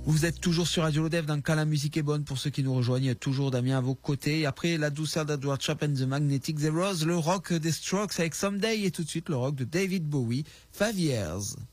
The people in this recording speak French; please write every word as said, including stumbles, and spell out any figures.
Vous êtes toujours sur Radio Lodève dans Quand la musique est bonne pour ceux qui nous rejoignent, toujours Damien à vos côtés. Et après la douceur d'Edward Chop and the Magnetic Zeros, le rock des Strokes avec Someday et tout de suite le rock de David Bowie, Five Years.